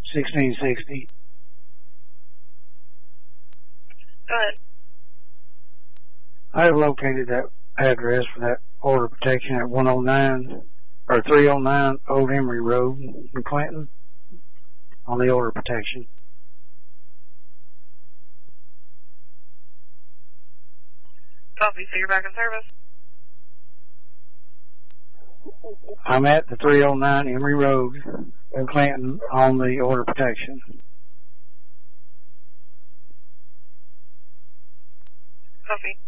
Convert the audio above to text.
1660. Go ahead. I have located that address for that order of protection at 309 Old Emory Road in Clinton on the order of protection. Copy, so you're back in service. I'm at the 309 Emory Road in Clinton on the order of protection. Copy.